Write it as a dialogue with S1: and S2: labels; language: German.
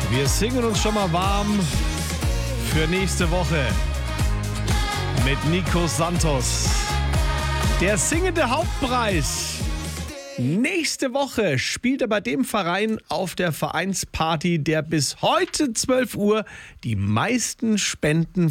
S1: Wir singen uns schon mal warm für nächste Woche mit Nico Santos. Der singende Hauptpreis. Nächste Woche spielt er bei dem Verein auf der Vereinsparty, der bis heute 12 Uhr die meisten Spenden